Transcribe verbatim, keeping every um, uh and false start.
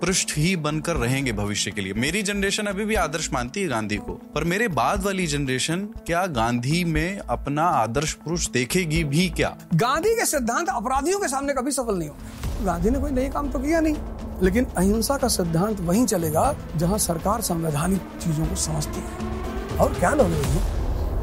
पृष्ठ ही बनकर रहेंगे भविष्य के लिए। मेरी जनरेशन अभी भी आदर्श मानती है गांधी को, पर मेरे बाद वाली जनरेशन क्या गांधी में अपना आदर्श पुरुष देखेगी भी क्या? गांधी के सिद्धांत अपराधियों के सामने कभी सफल नहीं होंगे। गांधी ने कोई नई काम तो किया नहीं, लेकिन अहिंसा का सिद्धांत वहीं चलेगा जहां सरकार संवैधानिक चीजों को समझती है। और क्या लोग